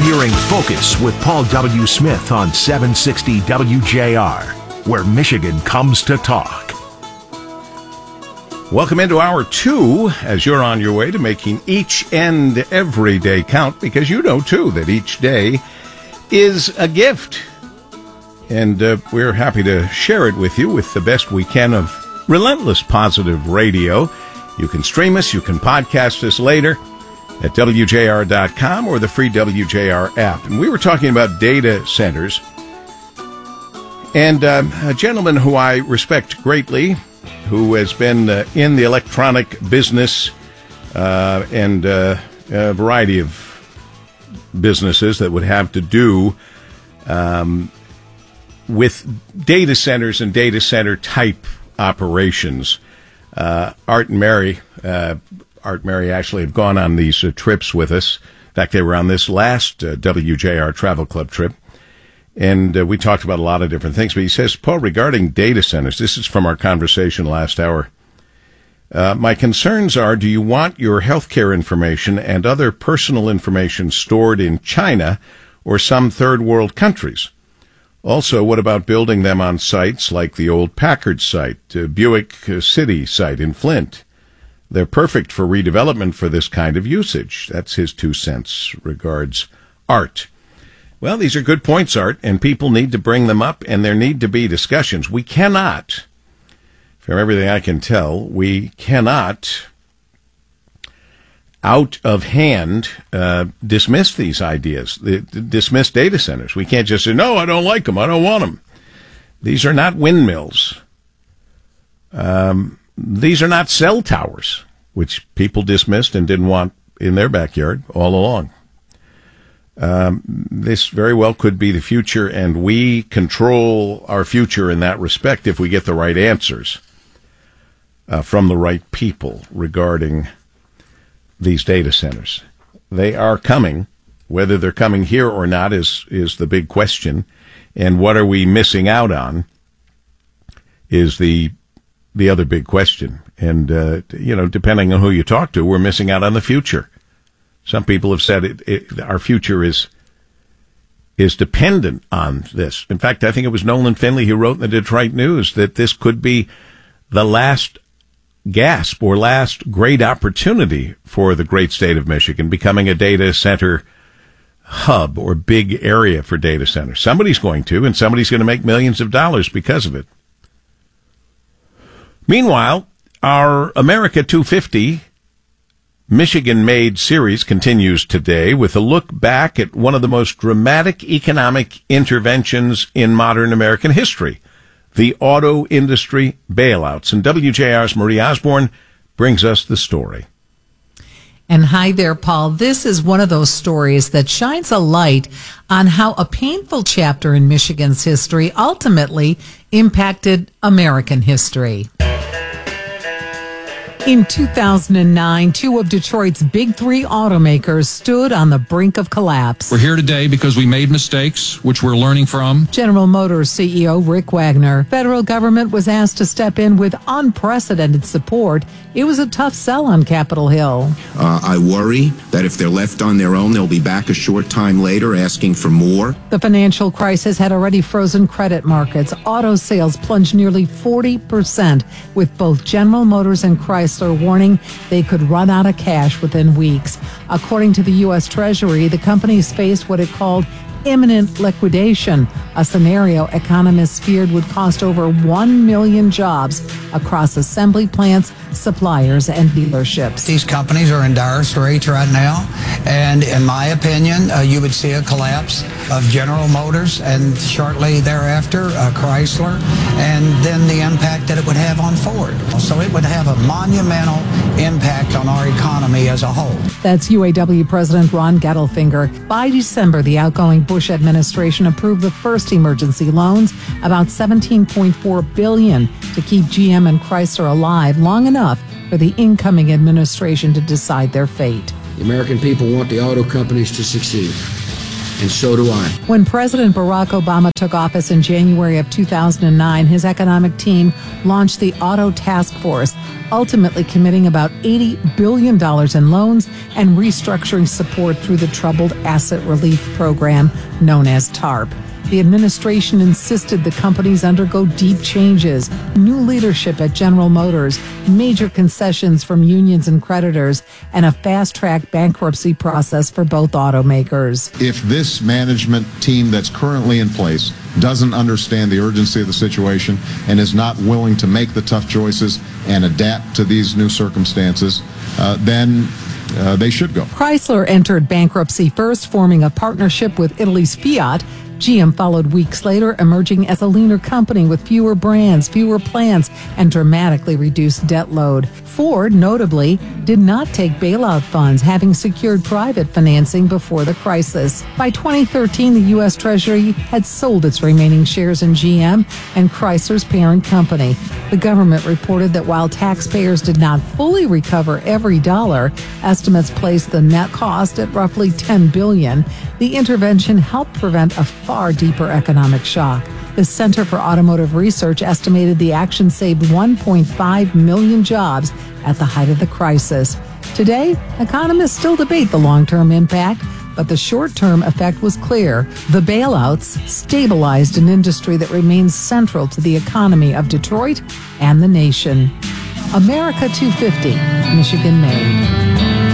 hearing Focus with Paul W. Smith on 760 WJR, where Michigan comes to talk. Welcome into Hour 2 as you're on your way to making each and every day count, because you know, too, that each day is a gift. And we're happy to share it with you with the best we can of relentless positive radio. You can stream us, you can podcast us later at WJR.com or the free WJR app. And we were talking about data centers. And a gentleman who I respect greatly, who has been in the electronic business and a variety of businesses that would have to do with data centers and data center type operations. Art and Mary actually have gone on these trips with us. In fact, they were on this last WJR Travel Club trip. And we talked about a lot of different things. But he says, Paul, regarding data centers, this is from our conversation last hour. My concerns are, do you want your healthcare information and other personal information stored in China or some third world countries? Also, what about building them on sites like the old Packard site, Buick City site in Flint? They're perfect for redevelopment for this kind of usage. That's his 2 cents. Regards, Art. Well, these are good points, Art, and people need to bring them up, and there need to be discussions. We cannot, from everything I can tell, we cannot, out of hand, dismiss these ideas, dismiss data centers. We can't just say, no, I don't like them, I don't want them. These are not windmills. These are not cell towers, which people dismissed and didn't want in their backyard all along. This very well could be the future, and we control our future in that respect if we get the right answers from the right people regarding these data centers. They are coming. Whether they're coming here or not is the big question, and what are we missing out on is the other big question. And depending on who you talk to, we're missing out on the future. Some people have said our future is dependent on this. In fact, I think it was Nolan Finley who wrote in the Detroit News that this could be the last gasp or last great opportunity for the great state of Michigan, becoming a data center hub or big area for data centers. Somebody's going to, and somebody's going to make millions of dollars because of it. Meanwhile, our America 250 Michigan-made series continues today with a look back at one of the most dramatic economic interventions in modern American history, the auto industry bailouts. And WJR's Marie Osborne brings us the story. And hi there, Paul. This is one of those stories that shines a light on how a painful chapter in Michigan's history ultimately impacted American history. In 2009, two of Detroit's big three automakers stood on the brink of collapse. We're here today because we made mistakes, which we're learning from. General Motors CEO Rick Wagner. Federal government was asked to step in with unprecedented support. It was a tough sell on Capitol Hill. I worry that if they're left on their own, they'll be back a short time later asking for more. The financial crisis had already frozen credit markets. Auto sales plunged nearly 40%, with both General Motors and Chrysler warning they could run out of cash within weeks. According to the U.S. Treasury, the companies faced what it called imminent liquidation, a scenario economists feared would cost over 1 million jobs across assembly plants, suppliers, and dealerships. These companies are in dire straits right now, and in my opinion, you would see a collapse of General Motors and shortly thereafter Chrysler, and then the impact that it would have on Ford. So it would have a monumental impact on our economy as a whole. That's UAW President Ron Gettelfinger. By December, the outgoing Bush administration approved the first emergency loans, about $17.4 billion, to keep GM and Chrysler alive long enough for the incoming administration to decide their fate. The American people want the auto companies to succeed. and so do I. When President Barack Obama took office in January of 2009, his economic team launched the Auto Task Force, ultimately committing about $80 billion in loans and restructuring support through the Troubled Asset Relief Program known as TARP. The administration insisted the companies undergo deep changes, new leadership at General Motors, major concessions from unions and creditors, and a fast-track bankruptcy process for both automakers. If this management team that's currently in place doesn't understand the urgency of the situation and is not willing to make the tough choices and adapt to these new circumstances, then they should go. Chrysler entered bankruptcy first, forming a partnership with Italy's Fiat. GM followed weeks later, emerging as a leaner company with fewer brands, fewer plants, and dramatically reduced debt load. Ford, notably, did not take bailout funds, having secured private financing before the crisis. By 2013, the U.S. Treasury had sold its remaining shares in GM and Chrysler's parent company. The government reported that while taxpayers did not fully recover every dollar, estimates placed the net cost at roughly $10 billion. The intervention helped prevent a far deeper economic shock. The Center for Automotive Research estimated the action saved 1.5 million jobs at the height of the crisis. Today, economists still debate the long-term impact, but the short-term effect was clear. The bailouts stabilized an industry that remains central to the economy of Detroit and the nation. America 250, Michigan made.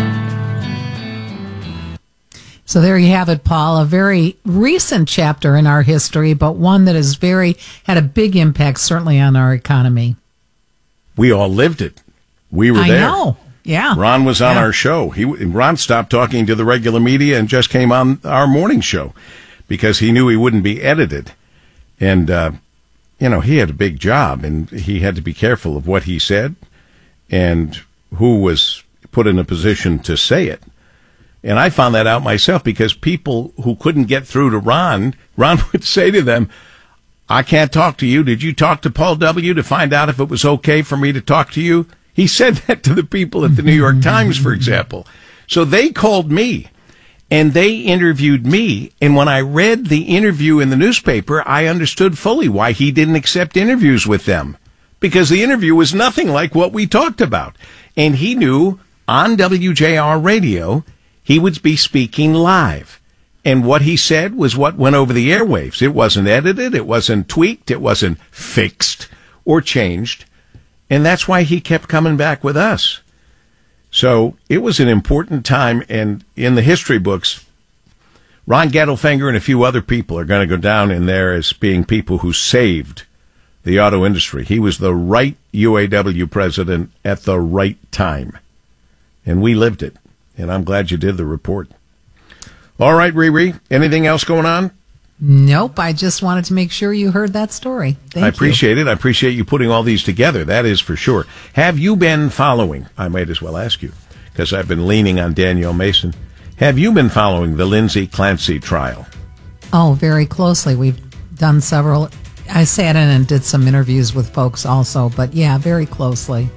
So there you have it, Paul. A very recent chapter in our history, but one that has had a big impact, certainly on our economy. We all lived it. We were there. I know. Yeah. Ron was on our show. Ron stopped talking to the regular media and just came on our morning show because he knew he wouldn't be edited. And, he had a big job, and he had to be careful of what he said and who was put in a position to say it. And I found that out myself because people who couldn't get through to Ron would say to them, I can't talk to you. Did you talk to Paul W. to find out if it was okay for me to talk to you? He said that to the people at the New York Times, for example. So they called me and they interviewed me. And when I read the interview in the newspaper, I understood fully why he didn't accept interviews with them, because the interview was nothing like what we talked about. And he knew on WJR radio, he would be speaking live. And what he said was what went over the airwaves. It wasn't edited. It wasn't tweaked. It wasn't fixed or changed. And that's why he kept coming back with us. So it was an important time. And in the history books, Ron Gettelfinger and a few other people are going to go down in there as being people who saved the auto industry. He was the right UAW president at the right time. And we lived it. And I'm glad you did the report. All right, Riri, anything else going on? Nope. I just wanted to make sure you heard that story. Thank you. I appreciate it. I appreciate you putting all these together. That is for sure. Have you been following? I might as well ask you, because I've been leaning on Danielle Mason. Have you been following the Lindsay Clancy trial? Oh, very closely. We've done several. I sat in and did some interviews with folks also, but yeah, very closely.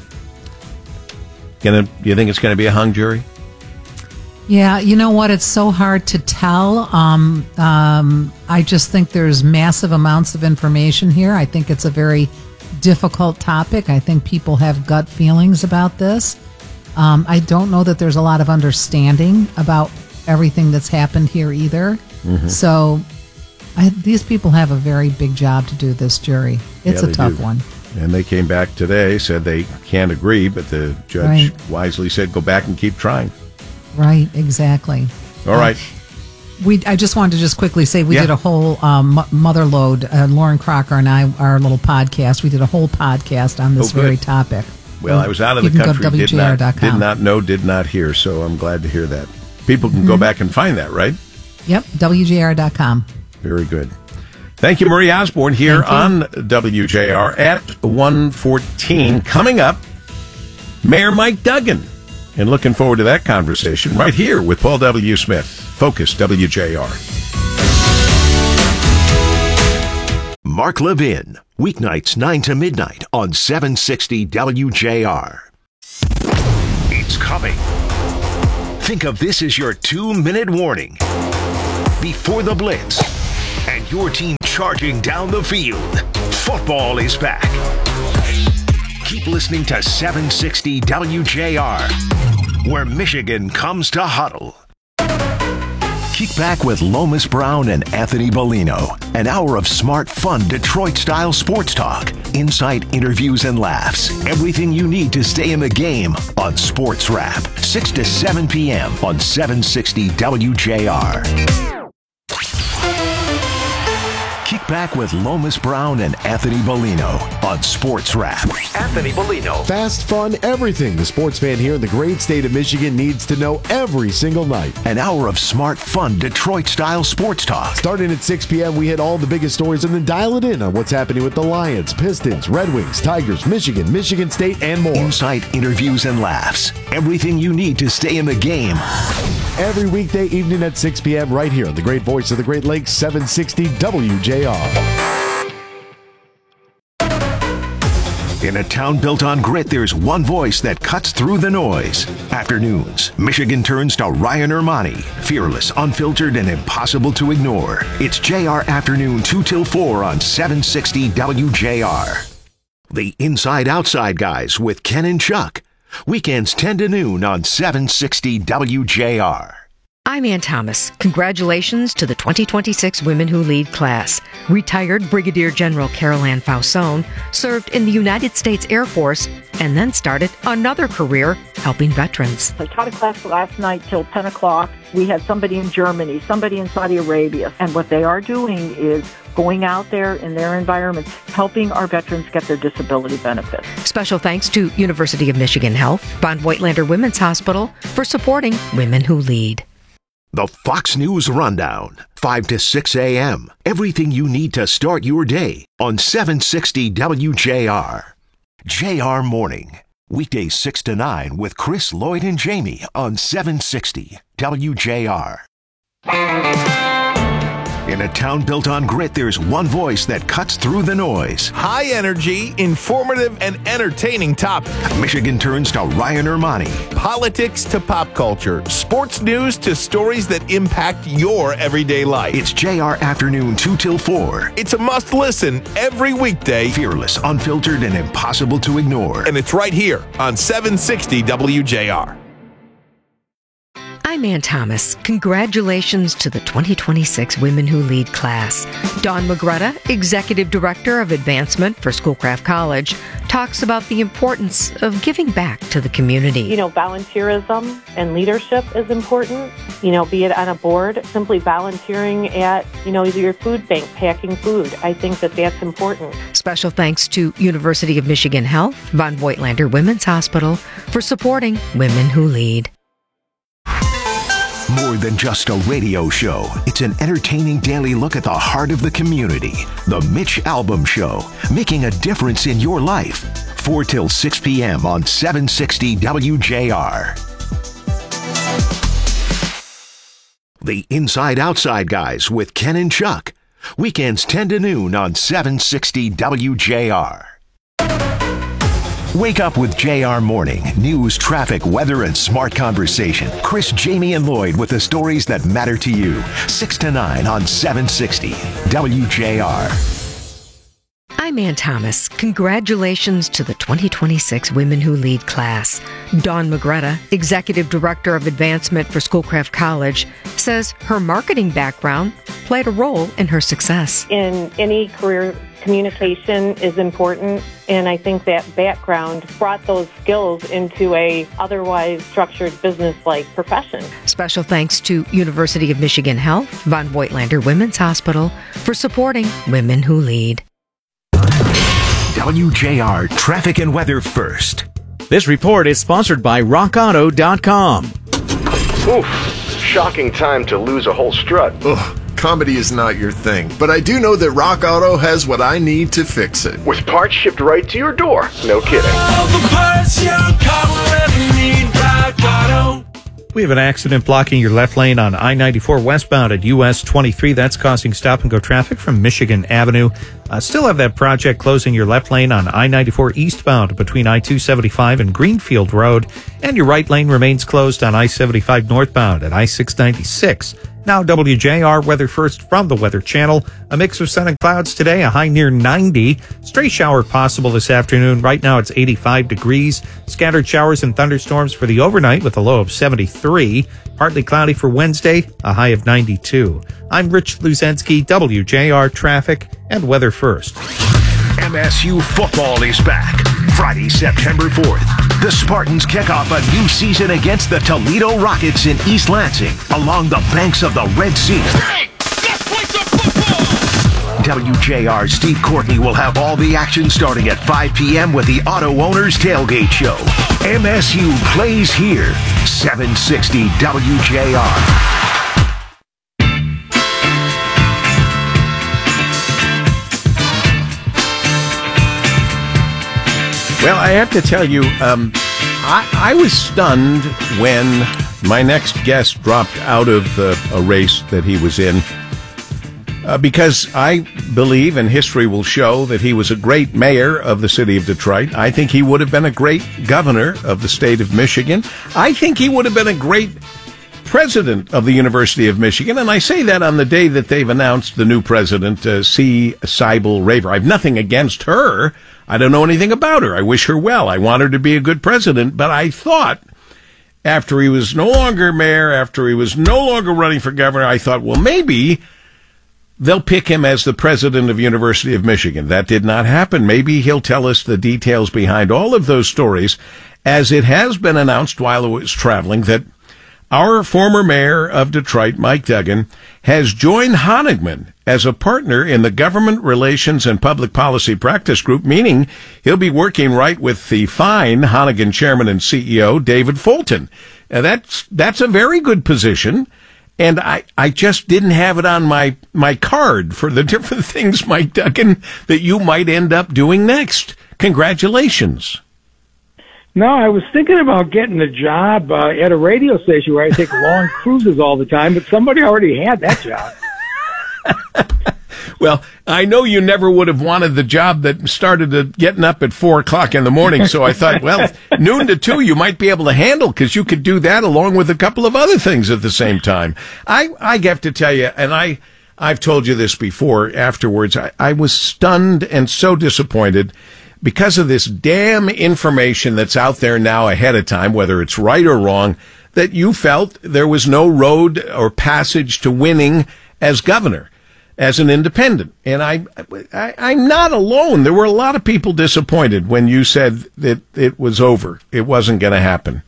Do you think it's going to be a hung jury? Yeah, you know what? It's so hard to tell. I just think there's massive amounts of information here. I think it's a very difficult topic. I think people have gut feelings about this. I don't know that there's a lot of understanding about everything that's happened here either. Mm-hmm. So these people have a very big job to do, this jury. It's a tough one. And they came back today, said they can't agree, but the judge wisely said, go back and keep trying. Right, exactly. All right. I just wanted to just quickly say we did a whole Motherload, Lauren Crocker and I, our little podcast, we did a whole podcast on this very topic. Well, I was out of the country, did not know, did not hear, so I'm glad to hear that. People can go back and find that, right? Yep, WJR.com. Very good. Thank you, Marie Osborne, here on WJR at 1:14. Coming up, Mayor Mike Duggan. And looking forward to that conversation right here with Paul W. Smith. Focus, WJR. Mark Levin, weeknights 9 to midnight on 760 WJR. It's coming. Think of this as your 2-minute warning. before the blitz, and your team charging down the field. Football is back. Keep listening to 760 WJR, where Michigan comes to huddle. Kick back with Lomas Brown and Anthony Bellino. An hour of smart, fun, Detroit-style sports talk. Insight, interviews, and laughs. Everything you need to stay in the game on Sports Wrap. 6 to 7 p.m. on 760 WJR. Kick back with Lomas Brown and Anthony Bellino on Sports Wrap. Anthony Bellino. Fast, fun, everything the sports fan here in the great state of Michigan needs to know every single night. An hour of smart, fun, Detroit-style sports talk. Starting at 6 p.m., we hit all the biggest stories and then dial it in on what's happening with the Lions, Pistons, Red Wings, Tigers, Michigan State, and more. Insight, interviews, and laughs. Everything you need to stay in the game. Every weekday evening at 6 p.m. right here on the great voice of the Great Lakes, 760 WJR. In a town built on grit, there's one voice that cuts through the noise. Afternoons, Michigan turns to Ryan Ermani. Fearless, unfiltered, and impossible to ignore. It's JR Afternoon 2 till 4 on 760 WJR. The Inside Outside Guys with Ken and Chuck. Weekends 10 to noon on 760 WJR. I'm Ann Thomas. Congratulations to the 2026 Women Who Lead class. Retired Brigadier General Carol Ann Fausone served in the United States Air Force and then started another career helping veterans. I taught a class last night till 10 o'clock. We had somebody in Germany, somebody in Saudi Arabia, and what they are doing is going out there in their environments, helping our veterans get their disability benefits. Special thanks to University of Michigan Health, Von Voigtlander Women's Hospital for supporting Women Who Lead. The Fox News Rundown, 5 to 6 a.m. Everything you need to start your day on 760 WJR. JR Morning, weekdays 6 to 9 with Chris, Lloyd, and Jamie on 760 WJR. In a town built on grit, there's one voice that cuts through the noise. High energy, informative, and entertaining topic. Michigan turns to Ryan Ermani. Politics to pop culture. Sports news to stories that impact your everyday life. It's JR Afternoon 2 till 4. It's a must listen every weekday. Fearless, unfiltered, and impossible to ignore. And it's right here on 760 WJR. I'm Ann Thomas. Congratulations to the 2026 Women Who Lead class. Dawn Magretta, Executive Director of Advancement for Schoolcraft College, talks about the importance of giving back to the community. You know, volunteerism and leadership is important. You know, be it on a board, simply volunteering at, either your food bank, packing food. I think that that's important. Special thanks to University of Michigan Health, Von Voigtlander Women's Hospital for supporting Women Who Lead. More than just a radio show, it's an entertaining daily look at the heart of the community. The Mitch Albom Show, making a difference in your life. 4 till 6 p.m. on 760 WJR. The Inside Outside Guys with Ken and Chuck. Weekends 10 to noon on 760 WJR. Wake up with JR Morning. News, traffic, weather, and smart conversation. Chris, Jamie, and Lloyd with the stories that matter to you. 6 to 9 on 760 WJR. I'm Ann Thomas. Congratulations to the 2026 Women Who Lead class. Dawn Magretta, Executive Director of Advancement for Schoolcraft College, says her marketing background played a role in her success. In any career, communication is important, and I think that background brought those skills into a otherwise structured business-like profession. Special thanks to University of Michigan Health, Von Voigtlander Women's Hospital for supporting Women Who Lead. WJR Traffic and Weather First. This report is sponsored by RockAuto.com. Oof, shocking time to lose a whole strut. Ugh, comedy is not your thing, but I do know that Rock Auto has what I need to fix it. With parts shipped right to your door. No kidding. All the parts your car will ever need, Rock Auto. We have an accident blocking your left lane on I-94 westbound at US 23. That's causing stop-and-go traffic from Michigan Avenue. Still have that project closing your left lane on I-94 eastbound between I-275 and Greenfield Road. And your right lane remains closed on I-75 northbound at I-696. Now WJR weather first from the Weather Channel. A mix of sun and clouds today, a high near 90. Stray shower possible this afternoon. Right now it's 85 degrees. Scattered showers and thunderstorms for the overnight with a low of 73. Partly cloudy for Wednesday, a high of 92. I'm Rich Luzensky, WJR Traffic and Weather First. MSU football is back. Friday, September 4th. The Spartans kick off a new season against the Toledo Rockets in East Lansing along the banks of the Red Sea. Hey, let's play some football! WJR's Steve Courtney will have all the action starting at 5 p.m. with the Auto Owners Tailgate Show. MSU plays here. 760 WJR. Well, I have to tell you, I was stunned when my next guest dropped out of a race that he was in because I believe, and history will show, that he was a great mayor of the city of Detroit. I think he would have been a great governor of the state of Michigan. I think he would have been a great president of the University of Michigan, and I say that on the day that they've announced the new president, C. Seibel Raver. I have nothing against her. I don't know anything about her. I wish her well. I want her to be a good president, but I thought after he was no longer mayor, after he was no longer running for governor, I thought, well, maybe they'll pick him as the president of University of Michigan. That did not happen. Maybe he'll tell us the details behind all of those stories, as it has been announced while I was traveling that our former mayor of Detroit, Mike Duggan, has joined Honigman as a partner in the Government Relations and Public Policy Practice Group, meaning he'll be working right with the fine Honigman chairman and CEO, David Fulton. Now that's a very good position, and I just didn't have it on my card for the different things, Mike Duggan, that you might end up doing next. Congratulations. No, I was thinking about getting a job at a radio station where I take long cruises all the time, but somebody already had that job. Well, I know you never would have wanted the job that started at getting up at 4 o'clock in the morning, so I thought, well, noon to 2 you might be able to handle, because you could do that along with a couple of other things at the same time. I have to tell you, and I've told you this before afterwards, I was stunned and so disappointed because of this damn information that's out there now ahead of time, whether it's right or wrong, that you felt there was no road or passage to winning as governor, as an independent. And I'm not alone. There were a lot of people disappointed when you said that it was over. It wasn't going to happen.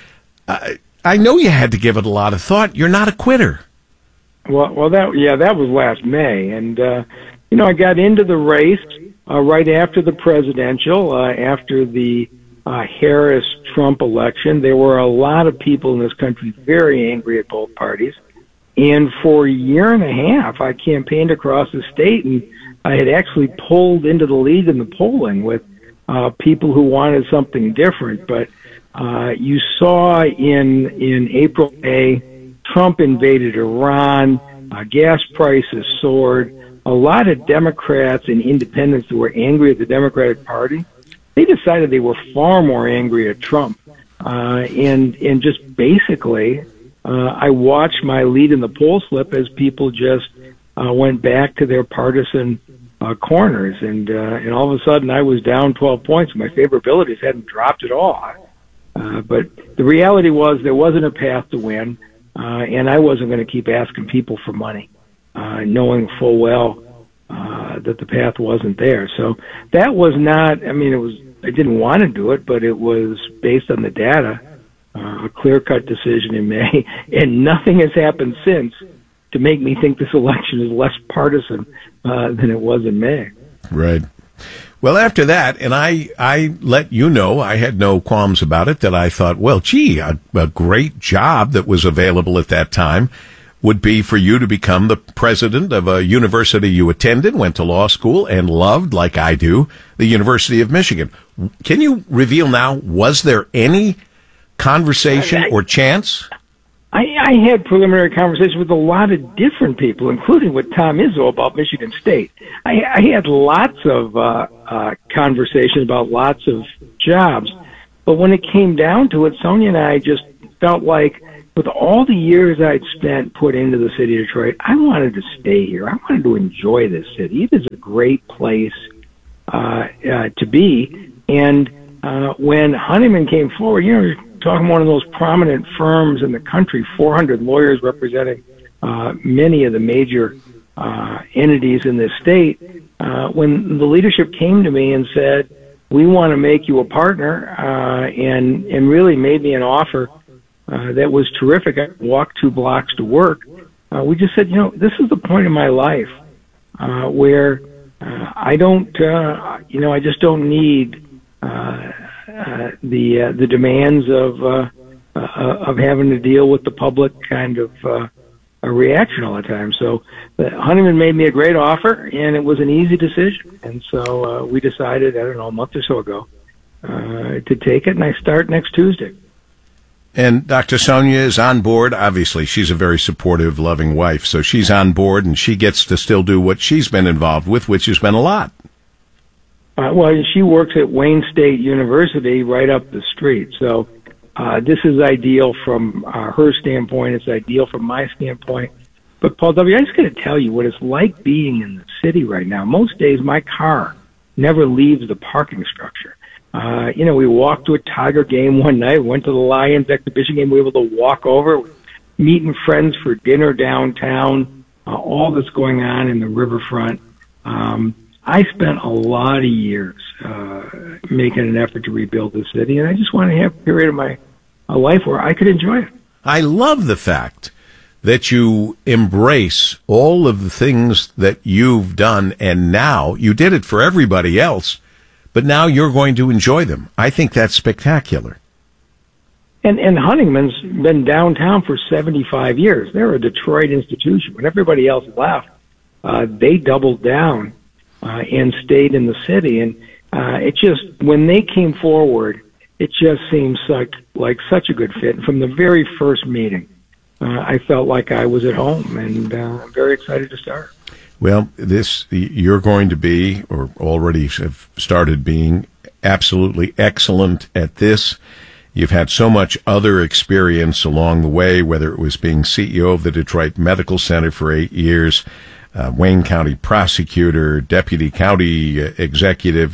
I know you had to give it a lot of thought. You're not a quitter. Well, that was last May. And, I got into the race right after the presidential, after the Harris-Trump election. There were a lot of people in this country very angry at both parties. And for a year and a half, I campaigned across the state, and I had actually pulled into the lead in the polling with people who wanted something different. But you saw in April, May, Trump invaded Iran, gas prices soared. A lot of Democrats and independents who were angry at the Democratic Party, they decided they were far more angry at Trump. And just basically, I watched my lead in the poll slip as people just went back to their partisan corners. And all of a sudden, I was down 12 points. My favorabilities hadn't dropped at all. But the reality was there wasn't a path to win, and I wasn't going to keep asking people for money, knowing full well that the path wasn't there. So that was not, I didn't want to do it, but it was based on the data, a clear-cut decision in May, and nothing has happened since to make me think this election is less partisan than it was in May. Right. Well, after that, and I let you know, I had no qualms about it, that I thought, well, gee, a great job that was available at that time would be for you to become the president of a university you attended, went to law school, and loved, like I do, the University of Michigan. Can you reveal now, was there any conversation or chance? I had preliminary conversations with a lot of different people, including with Tom Izzo about Michigan State. I had lots of conversation about lots of jobs. But when it came down to it, Sonia and I just felt like with all the years I'd spent put into the city of Detroit, I wanted to stay here. I wanted to enjoy this city. It is a great place to be. And when Honeyman came forward, you're talking one of those prominent firms in the country, 400 lawyers representing many of the major entities in this state. When the leadership came to me and said, we want to make you a partner, and really made me an offer that was terrific. I walked 2 blocks to work. We just said, this is the point in my life where I don't, I just don't need the demands of having to deal with the public kind of a reaction all the time. So Honeyman made me a great offer, and it was an easy decision. And so we decided, I don't know, a month or so ago, to take it, and I start next Tuesday. And Dr. Sonia is on board. Obviously, she's a very supportive, loving wife, so she's on board, and she gets to still do what she's been involved with, which has been a lot. Well, she works at Wayne State University right up the street, so this is ideal from her standpoint. It's ideal from my standpoint. But, Paul W., I just got to tell you what it's like being in the city right now. Most days, my car never leaves the parking structure. We walked to a Tiger game one night, went to the Lions exhibition game. We were able to walk over, meeting friends for dinner downtown, all that's going on in the riverfront. I spent a lot of years making an effort to rebuild the city, and I just want to have a period of my life where I could enjoy it. I love the fact that you embrace all of the things that you've done, and now you did it for everybody else, but now you're going to enjoy them. I think that's spectacular. And Honeyman's been downtown for 75 years. They're a Detroit institution. When everybody else left, they doubled down and stayed in the city. And it just, when they came forward, it just seems like such a good fit. And from the very first meeting, I felt like I was at home, and I'm very excited to start. Well, you're going to be, or already have started being, absolutely excellent at this. You've had so much other experience along the way, whether it was being CEO of the Detroit Medical Center for 8 years, Wayne County prosecutor, deputy county executive.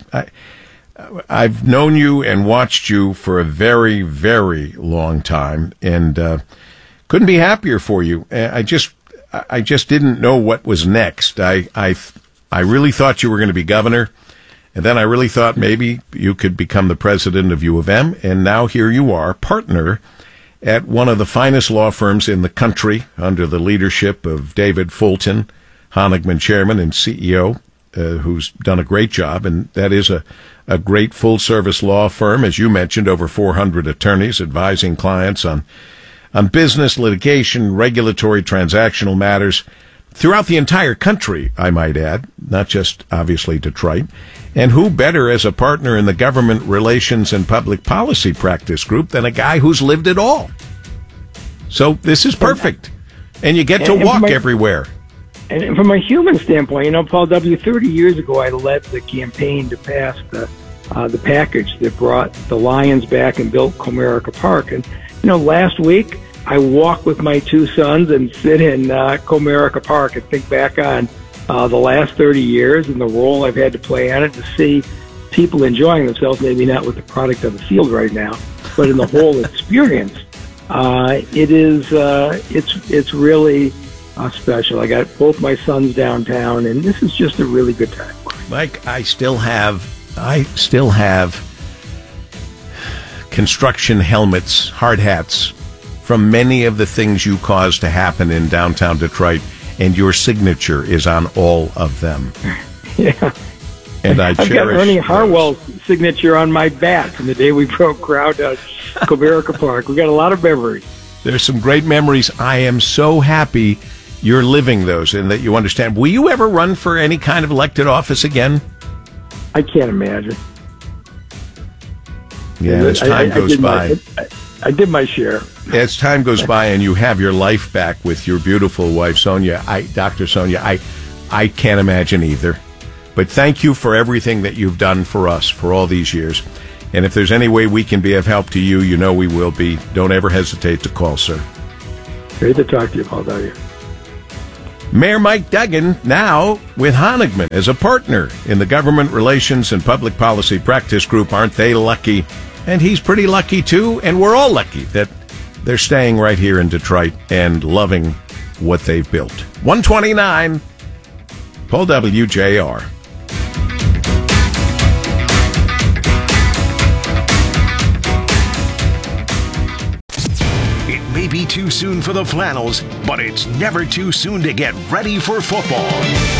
I've known you and watched you for a very, very long time, and couldn't be happier for you. I just didn't know what was next. I really thought you were going to be governor, and then I really thought maybe you could become the president of U of M, and now here you are, partner at one of the finest law firms in the country under the leadership of David Fulton, Honigman chairman and CEO, who's done a great job, and that is a great full-service law firm, as you mentioned, over 400 attorneys advising clients on business, litigation, regulatory, transactional matters throughout the entire country, I might add, not just, obviously, Detroit. And who better as a partner in the government relations and public policy practice group than a guy who's lived it all? So this is perfect. And you get to walk everywhere. And from a human standpoint, Paul W., 30 years ago, I led the campaign to pass the package that brought the Lions back and built Comerica Park. And, last week, I walk with my 2 sons and sit in Comerica Park and think back on the last 30 years and the role I've had to play on it, to see people enjoying themselves, maybe not with the product on the field right now, but in the whole experience. It's really special. I got both my sons downtown, and this is just a really good time. Mike, I still have construction helmets, hard hats, from many of the things you caused to happen in downtown Detroit, and your signature is on all of them. Yeah. And I've got Ernie Harwell's signature on my bat from the day we broke ground at Comerica Park. We got a lot of memories. There's some great memories. I am so happy you're living those and that you understand. Will you ever run for any kind of elected office again? I can't imagine. Yeah, as time goes by. I did my share. As time goes by and you have your life back with your beautiful wife, Sonia, Dr. Sonia, I can't imagine either. But thank you for everything that you've done for us for all these years. And if there's any way we can be of help to you, you know we will be. Don't ever hesitate to call, sir. Great to talk to you, Paul W. Mayor Mike Duggan now with Honigman as a partner in the Government Relations and Public Policy Practice Group. Aren't they lucky? And he's pretty lucky, too. And we're all lucky that they're staying right here in Detroit and loving what they've built. 129, Paul W. JR. It may be too soon for the flannels, but it's never too soon to get ready for football.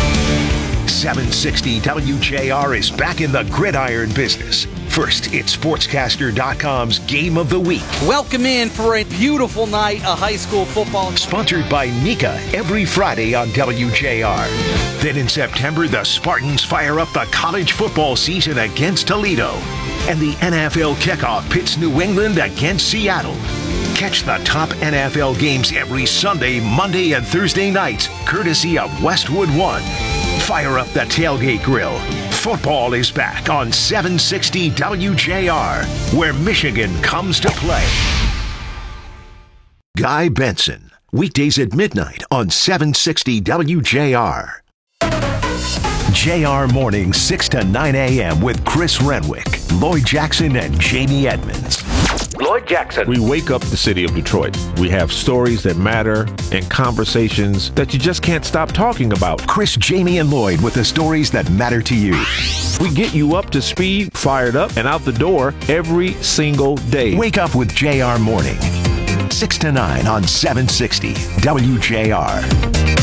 760 WJR is back in the gridiron business. First, it's Sportscaster.com's Game of the Week. Welcome in for a beautiful night of high school football. Sponsored by Nika every Friday on WJR. Then in September, the Spartans fire up the college football season against Toledo. And the NFL kickoff pits New England against Seattle. Catch the top NFL games every Sunday, Monday, and Thursday nights, courtesy of Westwood One. Fire up the tailgate grill. Football is back on 760 WJR, where Michigan comes to play. Guy Benson, weekdays at midnight on 760 WJR. JR Mornings, 6 to 9 a.m. with Chris Renwick, Lloyd Jackson, and Jamie Edmonds. Lloyd Jackson. We wake up the city of Detroit. We have stories that matter and conversations that you just can't stop talking about. Chris, Jamie, and Lloyd with the stories that matter to you. We get you up to speed, fired up, and out the door every single day. Wake up with JR Morning, 6 to 9 on 760 WJR.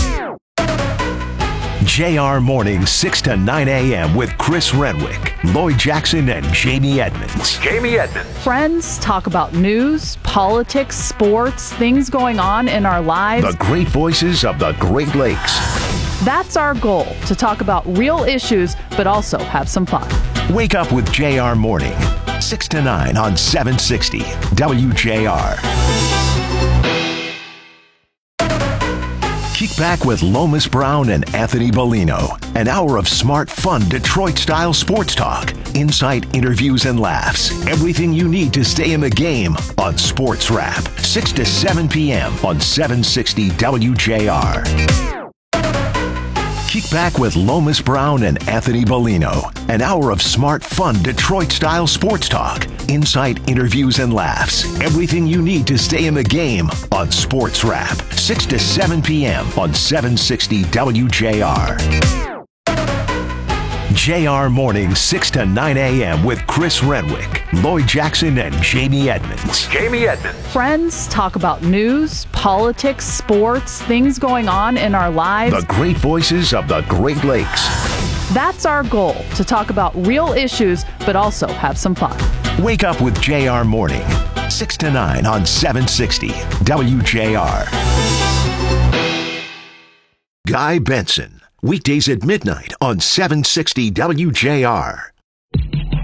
JR Mornings, 6 to 9 a.m. with Chris Renwick, Lloyd Jackson, and Jamie Edmonds. Jamie Edmonds. Friends talk about news, politics, sports, things going on in our lives. The great voices of the Great Lakes. That's our goal, to talk about real issues, but also have some fun. Wake up with JR Morning, 6 to 9 on 760 WJR. Kick back with Lomas Brown and Anthony Bellino. An hour of smart, fun, Detroit-style sports talk. Insight, interviews, and laughs. Everything you need to stay in the game on Sports Wrap. 6 to 7 p.m. on 760 WJR. Kick back with Lomas Brown and Anthony Bellino. An hour of smart, fun, Detroit-style sports talk. Insight, interviews, and laughs. Everything you need to stay in the game on Sports Wrap. 6 to 7 p.m. on 760 WJR. JR Mornings, 6 to 9 a.m. with Chris Renwick, Lloyd Jackson, and Jamie Edmonds. Jamie Edmonds. Friends talk about news, politics, sports, things going on in our lives. The great voices of the Great Lakes. That's our goal, to talk about real issues, but also have some fun. Wake up with JR Morning, 6 to 9 on 760 WJR. Guy Benson, weekdays at midnight on 760 WJR.